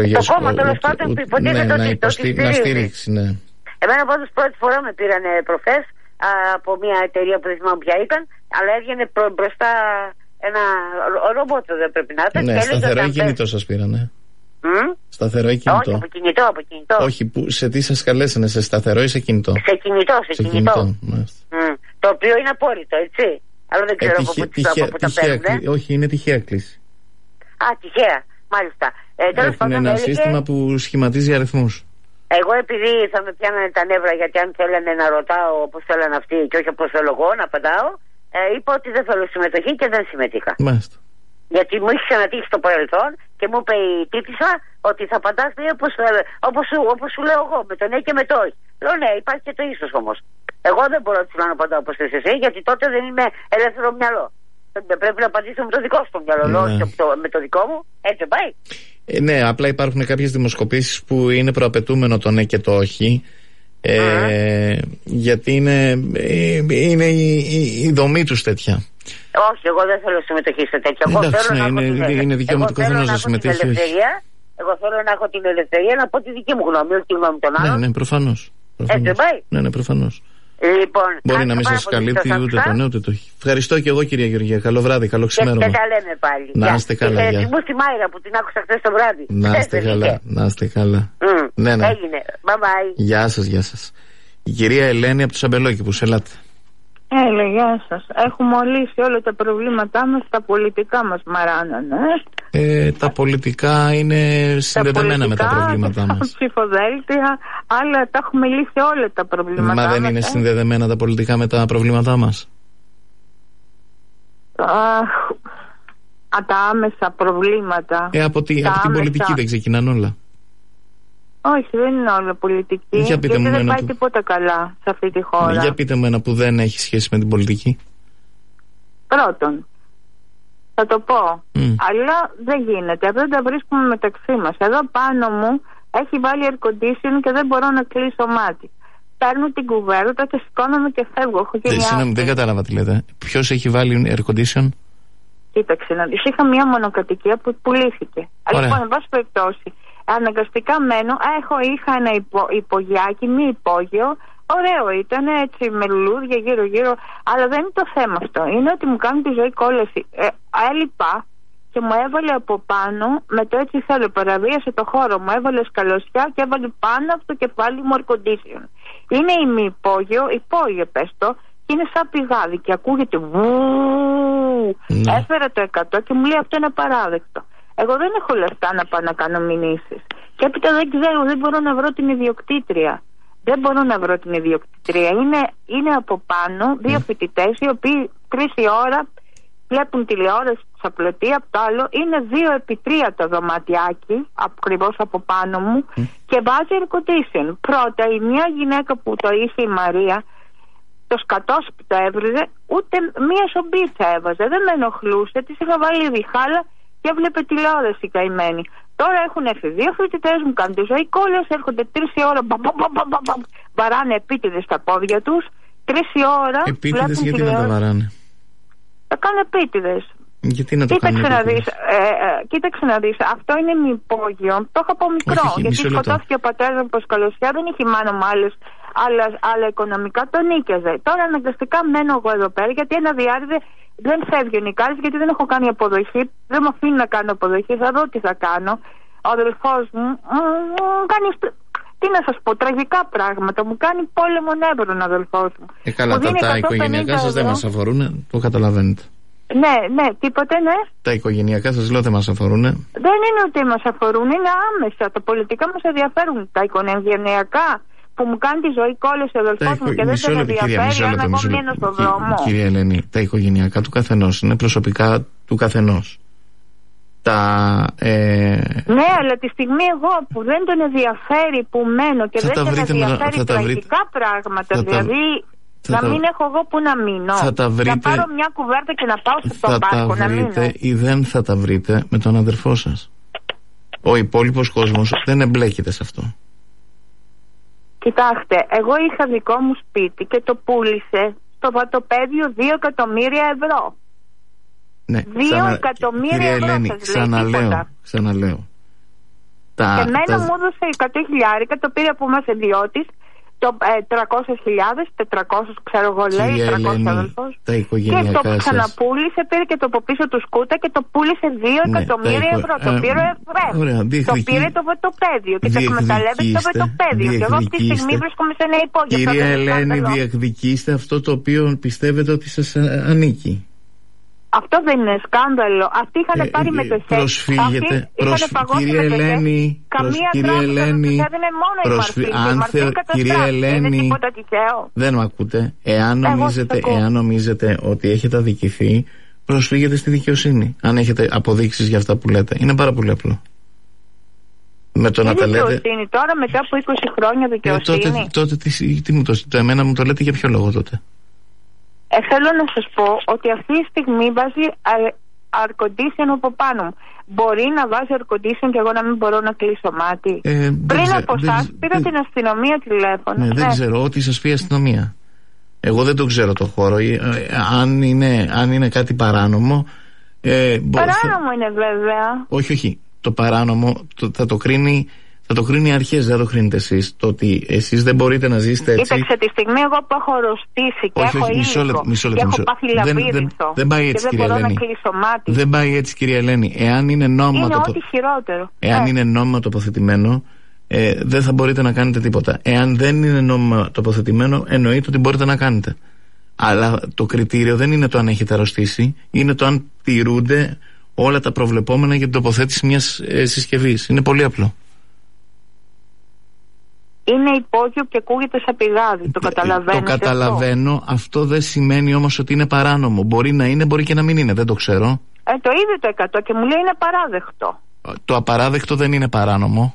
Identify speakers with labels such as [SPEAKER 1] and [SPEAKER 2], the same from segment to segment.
[SPEAKER 1] Το κόμμα τέλος πάντων που υποτίθεται ότι
[SPEAKER 2] να στηρίξει, ναι.
[SPEAKER 1] Εμένα πάντως πρώτη φορά με πήραν προχθές από μια εταιρεία που δεν θυμάμαι ποια ήταν, αλλά έβγαινε μπροστά ένα ρομπότ, δεν πρέπει να ήταν.
[SPEAKER 2] Ναι, σταθερό ή κινητό σας πήρανε? Σταθερό ή κινητό?
[SPEAKER 1] Όχι, από κινητό.
[SPEAKER 2] Όχι, σε τι σας καλέσανε, σε σταθερό ή σε κινητό?
[SPEAKER 1] Σε κινητό. Το οποίο είναι απόρριτο, έτσι. Αλλά δεν ξέρω από πού τα παίρνουν.
[SPEAKER 2] Όχι, είναι τυχαία κλίση.
[SPEAKER 1] Α, τυχαία, μάλιστα.
[SPEAKER 2] Έχουν ένα σύστημα που σχηματίζει αριθμούς.
[SPEAKER 1] Εγώ επειδή θα με πιάνανε τα νεύρα, γιατί αν θέλανε να ρωτάω όπως θέλανε αυτοί και όχι όπως θέλω εγώ να απαντάω, είπα ότι δεν θέλω συμμετοχή και δεν συμμετείχα.
[SPEAKER 2] Μάλιστα.
[SPEAKER 1] Γιατί μου είχε ξανατύχει στο παρελθόν και μου είπε η τύπισσα ότι θα απαντάς όπως σου λέω εγώ, με το ναι και με το όχι. Λέω ναι, υπάρχει και το ίσως όμως. Εγώ δεν μπορώ να απαντάω όπως θες εσύ, γιατί τότε δεν είμαι ελεύθερο μυαλό. Πρέπει να απαντήσω με το δικό σου μυαλό, όχι με το δικό μου. Έτσι πάει.
[SPEAKER 2] Ναι, απλά υπάρχουν κάποιες δημοσκοπήσεις που είναι προαπαιτούμενο το ναι και το όχι. Γιατί είναι η δομή τους τέτοια.
[SPEAKER 1] Όχι, εγώ δεν θέλω συμμετοχή σε τέτοια.
[SPEAKER 2] Εντάξει, είναι δικαίωμα του καθενός να συμμετέχει.
[SPEAKER 1] Εγώ θέλω να έχω την ελευθερία να πω τη δική μου γνώμη, όχι τη γνώμη των άλλων.
[SPEAKER 2] Ναι, προφανώς.
[SPEAKER 1] Έτσι πάει.
[SPEAKER 2] Ναι, προφανώς.
[SPEAKER 1] Λοιπόν,
[SPEAKER 2] μπορεί να μην σας καλύπτει ούτε το ναι ούτε το όχι. Ευχαριστώ και εγώ, κυρία Γεωργία. Καλό βράδυ, καλό ξημέρωμα.
[SPEAKER 1] Και τα λέμε πάλι.
[SPEAKER 2] Να είστε καλά.
[SPEAKER 1] Και μου στη Μάιρα που την άκουσα χθες το βράδυ.
[SPEAKER 2] Να είστε καλά. Ναι.
[SPEAKER 1] Έγινε. Bye bye.
[SPEAKER 2] Γεια σας. Η κυρία Ελένη από τους Αμπελόκηπους, ελάτε.
[SPEAKER 3] Γεια σας. Έχουμε λύσει όλα τα προβλήματά μας, τα πολιτικά μας μαράνανε.
[SPEAKER 2] Τα πολιτικά είναι συνδεδεμένα με τα προβλήματά μας.
[SPEAKER 3] Τα ψηφοδέλτια, αλλά τα έχουμε λύσει όλα τα προβλήματά μας.
[SPEAKER 2] Μα δεν είναι συνδεδεμένα τα πολιτικά με τα προβλήματά μας?
[SPEAKER 3] Τα άμεσα προβλήματα.
[SPEAKER 2] Από την πολιτική δεν ξεκινάνε όλα?
[SPEAKER 3] Όχι, δεν είναι όλα πολιτική. Γιατί δεν πάει τίποτα καλά σε αυτή τη χώρα.
[SPEAKER 2] Για πείτε μου ένα που δεν έχει σχέση με την πολιτική.
[SPEAKER 3] Πρώτον, θα το πω, αλλά δεν γίνεται. Δεν τα βρίσκουμε μεταξύ μας. Εδώ πάνω μου έχει βάλει air condition και δεν μπορώ να κλείσω μάτι. Παίρνω την κουβέρτα και σηκώνομαι και φεύγω.
[SPEAKER 2] Δεν κατάλαβα τι λέτε. Ποιος έχει βάλει air condition?
[SPEAKER 3] Κοίταξε να δεις. Είχα μια μονοκατοικία που πουλήθηκε. Αλλά λοιπόν, εν πάση περιπτώσει, αναγκαστικά μένω. Είχα ένα υπογειάκι, μη υπόγειο. Ωραίο ήταν, έτσι με λουλούδια γύρω-γύρω. Αλλά δεν είναι το θέμα αυτό. Είναι ότι μου κάνει τη ζωή κόλαση. Έλειπα και μου έβαλε από πάνω, με το έτσι θέλω, παραβίασε το χώρο. Μου έβαλε σκαλωσιά και έβαλε πάνω από το κεφάλι μου air condition. Είναι ημιυπόγειο, υπόγειο πες το, και είναι σαν πηγάδι και ακούγεται βου. Έφερα το 100 και μου λέει αυτό είναι απαράδεκτο. Εγώ δεν έχω λεφτά να πάω να κάνω μηνύσεις. Και έπειτα δεν ξέρω, δεν μπορώ να βρω την ιδιοκτήτρια. Είναι από πάνω δύο φοιτητές οι οποίοι 3 η ώρα βλέπουν τηλεόραση στα πλωτή. Από το άλλο είναι 2x3 το δωματιάκι ακριβώς από πάνω μου και βάζει air condition. Πρώτα η μια γυναίκα που το είχε, η Μαρία, το σκατός που το έβριζε, ούτε μία σομπίτσα έβαζε, δεν με ενοχλούσε, της είχα βάλει διχάλα και έβλεπε τηλεόραση καημένη. Τώρα έχουν έρθει 2 φοιτητές, μου κάνουν τη ζωή κόλλες, έρχονται 3 η ώρα, βαράνε επίτηδες στα πόδια τους, 3 η ώρα.
[SPEAKER 2] Επίτηδες γιατί να τα βαράνε?
[SPEAKER 3] Τα κάνουν επίτηδες.
[SPEAKER 2] Γιατί να το κάνουν?
[SPEAKER 3] Κοίταξε να δεις, αυτό είναι μη υπόγειο, το είχα από μικρό. Γιατί σκοτώθηκε ο πατέρας μου από σκαλωσιά, δεν είχε μάνα μου αλλά οικονομικά τον νίκιαζε. Τώρα αναγκαστικά μένω εγώ εδώ πέρα, γιατί ένα διάρρηδε δεν φεύγει ο νικάρης, γιατί δεν έχω κάνει αποδοχή. Δεν μου αφήνει να κάνω αποδοχή. Θα δω τι θα κάνω. Ο αδελφός μου κάνει, τι να σας πω, τραγικά πράγματα. Μου κάνει πόλεμο νεύρων ο αδελφός μου.
[SPEAKER 2] Καλά, τα οικογενειακά σας δεν μας αφορούν, το καταλαβαίνετε.
[SPEAKER 3] Ναι, τίποτε, ναι.
[SPEAKER 2] Τα οικογενειακά σας λέω δεν μας αφορούν.
[SPEAKER 3] Δεν είναι ότι μας αφορούν, είναι άμεσα. Τα πολιτικά μας ενδιαφέρουν. Τα οικογενειακά που μου κάνει τη ζωή κόλληση ο αδελφός μου και δεν τον ενδιαφέρει αν εγώ μείνω στον δρόμο.
[SPEAKER 2] Κυρία Ελένη, τα οικογενειακά του καθενός είναι προσωπικά του καθενός.
[SPEAKER 3] Ναι, αλλά τη στιγμή εγώ που δεν τον ενδιαφέρει που μένω και δεν τον ενδιαφέρει τραγικά πράγματα, δηλαδή να μην έχω εγώ που να μείνω, να πάρω μια κουβέρτα και να πάω στον πάρκο να μείνω.
[SPEAKER 2] Θα τα βρείτε ή δεν θα τα βρείτε με τον αδερφό σας. Ο υπόλοιπος κόσμος δεν εμπλέκεται σε αυτό.
[SPEAKER 3] Κοιτάξτε, εγώ είχα δικό μου σπίτι και το πούλησε στο βατοπέδιο 2 εκατομμύρια ευρώ.
[SPEAKER 2] Ναι,
[SPEAKER 3] 2 εκατομμύρια
[SPEAKER 2] κυρία
[SPEAKER 3] ευρώ.
[SPEAKER 2] Ελένη, ξαναλέω.
[SPEAKER 3] Και εμένα μου έδωσε 100.000, το πήρε από μας ιδιώτης, το 300.000, 400 ξέρω εγώ λέει, 300 αδελφός. Και το ξαναπούλησε, πήρε και το από πίσω του σκούτα και το πούλησε 2 εκατομμύρια ευρώ. Το πήρε το πήρε το βετοπέδιο και το εκμεταλλεύεται το βετοπέδιο. Και εγώ αυτή τη στιγμή βρίσκομαι σε ένα υπόγειο.
[SPEAKER 2] Κυρία Ελένη, διεκδικήστε αυτό το οποίο πιστεύετε ότι σας ανήκει.
[SPEAKER 3] Αυτό δεν είναι σκάνδαλο. Αυτοί είχαν πάρει μετοχές.
[SPEAKER 2] Προσφύγετε. Κυρία Ελένη, κυρία Ελένη, δεν με ακούτε. Εάν νομίζετε ότι έχετε αδικηθεί, προσφύγετε στη δικαιοσύνη. Αν έχετε αποδείξεις για αυτά που λέτε. Είναι πάρα πολύ απλό. Με το να τα λέτε.
[SPEAKER 3] Δικαιοσύνη τώρα, μετά από 20 χρόνια δικαιοσύνη.
[SPEAKER 2] Τότε τι μου το εμένα μου το λέτε για ποιο λόγο τότε?
[SPEAKER 3] Θέλω να σας πω ότι αυτή τη στιγμή βάζει air condition από πάνω μου. Μπορεί να βάζει air condition και εγώ να μην μπορώ να κλείσω μάτι? Πριν από εσάς πήρα την αστυνομία τηλέφωνο.
[SPEAKER 2] Δεν ξέρω, ό,τι σας πει η αστυνομία. Εγώ δεν το ξέρω το χώρο. Αν είναι κάτι παράνομο.
[SPEAKER 3] Παράνομο είναι βέβαια.
[SPEAKER 2] Όχι. Το παράνομο θα το κρίνει. Θα το κρίνει οι αρχές, δεν το κρίνετε εσείς. Το ότι εσείς δεν μπορείτε να ζήσετε έτσι.
[SPEAKER 3] Κοίταξε, τη στιγμή εγώ που έχω αρρωστήσει και έχω ήλικο και έχω πάθει λαβύριθο
[SPEAKER 2] δεν πάει έτσι,
[SPEAKER 3] και δεν μπορώ να κλείσω μάτι.
[SPEAKER 2] Δεν πάει έτσι, κυρία Ελένη. Εάν είναι νόμιμα
[SPEAKER 3] ό,τι χειρότερο.
[SPEAKER 2] Εάν είναι νόμιμα τοποθετημένο, δεν θα μπορείτε να κάνετε τίποτα. Εάν δεν είναι νόμιμα τοποθετημένο, εννοείται ότι μπορείτε να κάνετε. Αλλά το κριτήριο δεν είναι το αν έχετε αρρωστήσει, είναι το αν τηρούνται όλα τα προβλεπόμενα για την τοποθέτηση μιας συσκευής. Είναι πολύ απλό.
[SPEAKER 3] Είναι υπόγειο και ακούγεται σαν πηγάδι. Το καταλαβαίνω.
[SPEAKER 2] Το καταλαβαίνω. Αυτό δεν σημαίνει όμως ότι είναι παράνομο. Μπορεί να είναι, μπορεί και να μην είναι. Δεν το ξέρω.
[SPEAKER 3] Το είδε το 100 και μου λέει είναι παράδεκτο.
[SPEAKER 2] Το απαράδεκτο δεν είναι παράνομο.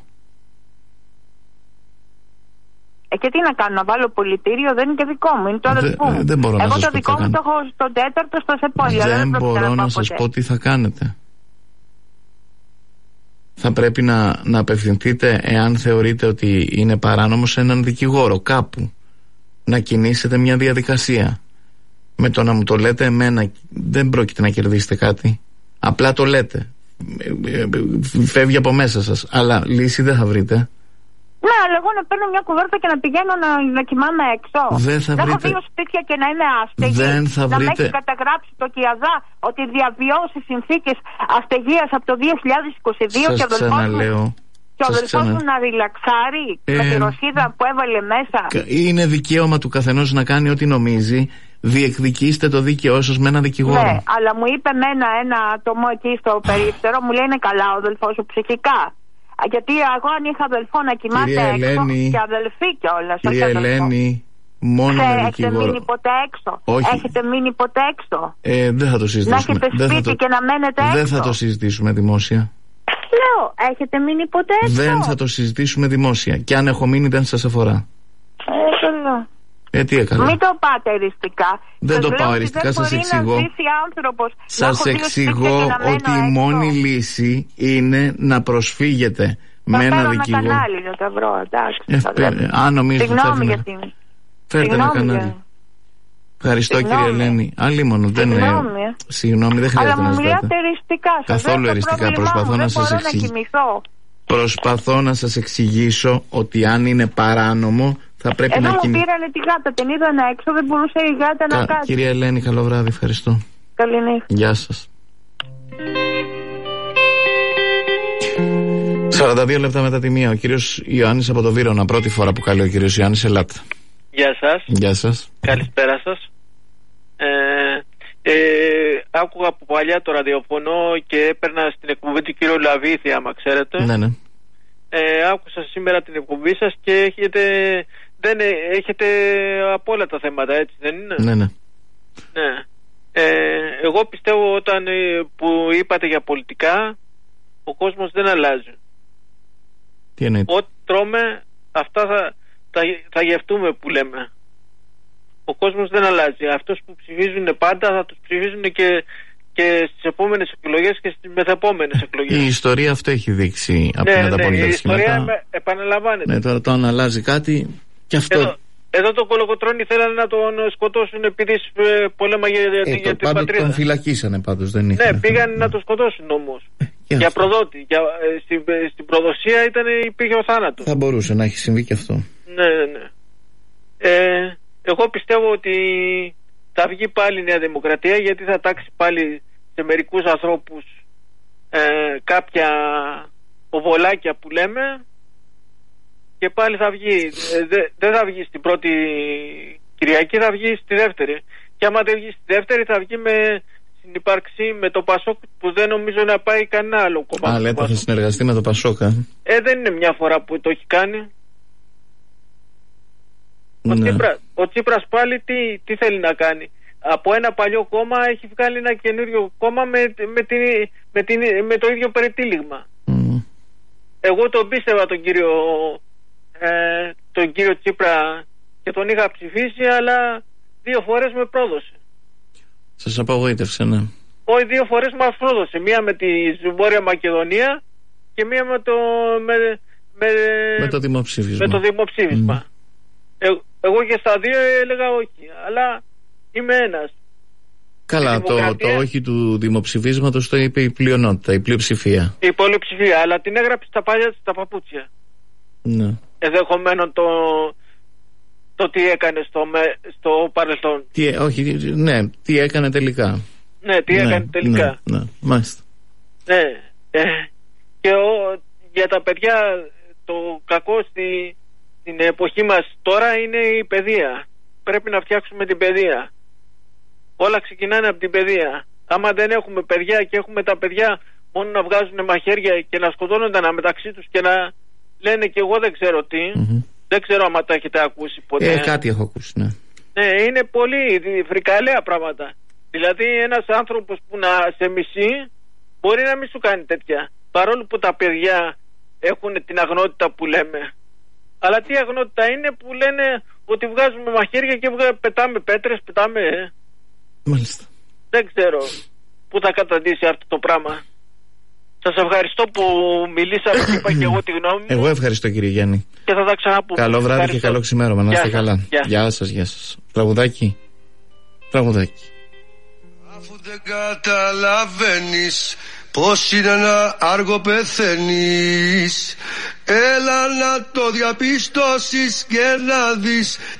[SPEAKER 3] Και τι να κάνω, να βάλω πολιτήριο? Δεν είναι και δικό μου. Είναι το αδελφού μου.
[SPEAKER 2] Δεν μπορώ
[SPEAKER 3] εγώ
[SPEAKER 2] να σας
[SPEAKER 3] το
[SPEAKER 2] πω
[SPEAKER 3] δικό μου το έχω στον 4ο στο Σεπόλιο.
[SPEAKER 2] Δεν μπορώ να σας πω τι θα κάνετε. Θα πρέπει να απευθυνθείτε, εάν θεωρείτε ότι είναι παράνομο, σε έναν δικηγόρο κάπου. Να κινήσετε μια διαδικασία. Με το να μου το λέτε εμένα δεν πρόκειται να κερδίσετε κάτι. Απλά το λέτε. Φεύγει από μέσα σας. Αλλά λύση δεν θα βρείτε.
[SPEAKER 3] Ναι, αλλά εγώ να παίρνω μια κουβέρτα και να πηγαίνω να κοιμάμαι έξω.
[SPEAKER 2] Δεν θα βρείτε.
[SPEAKER 3] Να έχω 2 σπίτια και να είμαι άστεγη.
[SPEAKER 2] Δεν θα
[SPEAKER 3] να
[SPEAKER 2] βρείτε.
[SPEAKER 3] με έχει καταγράψει το ΚΙΑΔΑ ότι διαβιώσει συνθήκες αστεγίας από το 2022
[SPEAKER 2] σας
[SPEAKER 3] και
[SPEAKER 2] ξαναλέω.
[SPEAKER 3] Και ο αδελφός μου να ριλαξάρει με τη ρωσίδα που έβαλε μέσα.
[SPEAKER 2] Είναι δικαίωμα του καθενός να κάνει ό,τι νομίζει. Διεκδικήστε το δίκαιό σας με ένα δικηγόρο.
[SPEAKER 3] Ναι, αλλά μου είπε ένα άτομο εκεί στο περίπτερο, μου λέει είναι καλά ο αδελφός σου ψυχικά. Γιατί εγώ αν είχα αδελφό να κοιμάται έξω και αδελφή κιόλας.
[SPEAKER 2] Κυρία Ελένη, μόνο με δικηγόρο.
[SPEAKER 3] Έχετε μείνει ποτέ έξω?
[SPEAKER 2] Όχι.
[SPEAKER 3] Έχετε μείνει ποτέ έξω?
[SPEAKER 2] Δεν θα το συζητήσουμε.
[SPEAKER 3] Να έχετε σπίτι και να μένετε έξω?
[SPEAKER 2] Δεν θα το συζητήσουμε δημόσια.
[SPEAKER 3] Λέω, έχετε μείνει ποτέ έξω?
[SPEAKER 2] Δεν θα το συζητήσουμε δημόσια. Και αν έχω μείνει δεν σας αφορά.
[SPEAKER 3] Καλό.
[SPEAKER 2] Τι έκανα?
[SPEAKER 3] Μην το πάτε εριστικά.
[SPEAKER 2] Δεν το πάω εριστικά, σας εξηγώ. Σας εξηγώ ότι η μόνη λύση είναι να προσφύγετε με ένα δικηγόρο.
[SPEAKER 3] Ένα κανάλι να τα βρω, εντάξει.
[SPEAKER 2] Αν νομίζετε ότι
[SPEAKER 3] συγγνώμη γιατί.
[SPEAKER 2] Φέρτε ένα κανάλι. Ευχαριστώ κύριε Ελένη. Αλλήμον, δεν είναι. Συγγνώμη, δεν χρειάζεται να ζητάτε.
[SPEAKER 3] Αλλά μου μιλάτε εριστικά.
[SPEAKER 2] Καθόλου εριστικά. Προσπαθώ να σας εξηγήσω. Προσπαθώ να σας εξηγήσω ότι αν είναι παράνομο θα πρέπει να
[SPEAKER 3] μου πήρανε τη γάτα, την είδαν έξω, δεν μπορούσε η γάτα να κάτσει.
[SPEAKER 2] Κυρία Ελένη, καλό βράδυ, ευχαριστώ.
[SPEAKER 3] Καληνύχτα.
[SPEAKER 2] Γεια σας. 42 λεπτά μετά τη μία, ο κύριος Ιωάννης από το Βύρωνα. Πρώτη φορά που καλεί ο κύριος Ιωάννης, ελάτε.
[SPEAKER 4] Γεια σας.
[SPEAKER 2] Γεια σας.
[SPEAKER 4] Καλησπέρα σας. Άκουγα από παλιά το ραδιοφωνό και έπαιρνα στην εκπομπή του κύριου Λαβίθη, άμα ξέρετε.
[SPEAKER 2] Ναι.
[SPEAKER 4] Άκουσα σήμερα την εκπομπή σας και έχετε από όλα τα θέματα, έτσι δεν είναι?
[SPEAKER 2] Ναι.
[SPEAKER 4] Εγώ πιστεύω όταν που είπατε για πολιτικά, ο κόσμος δεν αλλάζει.
[SPEAKER 2] Τι εννοείται?
[SPEAKER 4] Ό,τι τρώμε, αυτά θα γευτούμε που λέμε. Ο κόσμος δεν αλλάζει. Αυτούς που ψηφίζουν πάντα θα τους ψηφίζουν και στις επόμενες εκλογές και στις μεθεπόμενες εκλογές.
[SPEAKER 2] Η ιστορία αυτό έχει δείξει από την ανταπολίτευση.
[SPEAKER 4] Η ιστορία επαναλαμβάνεται.
[SPEAKER 2] Ναι, τώρα το αν αλλάζει κάτι και αυτό.
[SPEAKER 4] Εδώ τον Κολοκοτρώνη θέλανε να τον σκοτώσουν επειδή πολέμα για την πατρίδα.
[SPEAKER 2] Τον φυλακίσανε πάντως, δεν ήθελε.
[SPEAKER 4] Ναι, πήγαν να τον σκοτώσουν όμως. Για προδότη. Στην προδοσία υπήρχε ο θάνατος.
[SPEAKER 2] Θα μπορούσε να έχει συμβεί και αυτό.
[SPEAKER 4] Ναι. Εγώ πιστεύω ότι θα βγει πάλι η Νέα Δημοκρατία, γιατί θα τάξει πάλι σε μερικούς ανθρώπους κάποια οβολάκια που λέμε, και πάλι θα βγει. Δεν θα βγει στην πρώτη Κυριακή, θα βγει στη δεύτερη. Και άμα δεν βγει στη δεύτερη, θα βγει με συνύπαρξη με το Πασόκ, που δεν νομίζω να πάει κανένα άλλο κομμάτι.
[SPEAKER 2] Λέτε θα συνεργαστεί με το Πασόκ.
[SPEAKER 4] Δεν είναι μια φορά που το έχει κάνει.
[SPEAKER 2] Ναι.
[SPEAKER 4] Ο Τσίπρας πάλι τι θέλει να κάνει? Από ένα παλιό κόμμα έχει βγάλει ένα καινούριο κόμμα με το ίδιο περιτύλιγμα. Εγώ τον πίστευα τον κύριο Τσίπρα και τον είχα ψηφίσει, αλλά 2 φορές με πρόδωσε.
[SPEAKER 2] Σας απογοήτευσε, ναι.
[SPEAKER 4] Όχι, 2 φορές μας πρόδωσε. Μία με τη Βόρεια Μακεδονία και μία με το δημοψήφισμα. Εγώ και στα 2 έλεγα όχι, αλλά είμαι ένας.
[SPEAKER 2] Καλά, το όχι του δημοψηφίσματος το είπε η πλειονότητα, η πλειοψηφία. Η
[SPEAKER 4] πολυψηφία, αλλά την έγραψε στα παλιά στα παπούτσια.
[SPEAKER 2] Ναι.
[SPEAKER 4] Ενδεχομένως το τι έκανε στο παρελθόν.
[SPEAKER 2] Τι έκανε τελικά.
[SPEAKER 4] Ναι, τι έκανε τελικά.
[SPEAKER 2] Ναι, μάλιστα.
[SPEAKER 4] Ναι. Και για τα παιδιά, το κακό στην εποχή μας τώρα είναι η παιδεία. Πρέπει να φτιάξουμε την παιδεία. Όλα ξεκινάνε από την παιδεία. Άμα δεν έχουμε παιδιά και έχουμε τα παιδιά μόνο να βγάζουν μαχαίρια και να σκοτώνονται μεταξύ τους και να λένε και εγώ δεν ξέρω τι. Δεν ξέρω άμα τα έχετε ακούσει ποτέ.
[SPEAKER 2] Κάτι έχω ακούσει, ναι.
[SPEAKER 4] Ναι, είναι πολύ φρικαλαία πράγματα. Δηλαδή ένας άνθρωπος που να σε μισεί μπορεί να μην σου κάνει τέτοια. Παρόλο που τα παιδιά έχουν την αγνότητα που λέμε. Αλλά τι αγνότητα είναι που λένε ότι βγάζουμε μαχαίρια και πετάμε πέτρες, πετάμε.
[SPEAKER 2] Μάλιστα.
[SPEAKER 4] Δεν ξέρω πού θα καταντήσει αυτό το πράγμα. Σας ευχαριστώ που μιλήσατε και είπα και εγώ τη γνώμη μου.
[SPEAKER 2] Εγώ ευχαριστώ, κύριε Γιάννη.
[SPEAKER 4] Και θα τα ξαναπούμε.
[SPEAKER 2] Καλό βράδυ και καλό ξημέρωμα. Να είστε καλά. Γεια σας. Τραγουδάκι.
[SPEAKER 5] Αφού δεν καταλαβαίνεις πως είναι να άργο πεθαίνεις, έλα να το διαπιστώσεις και να δεις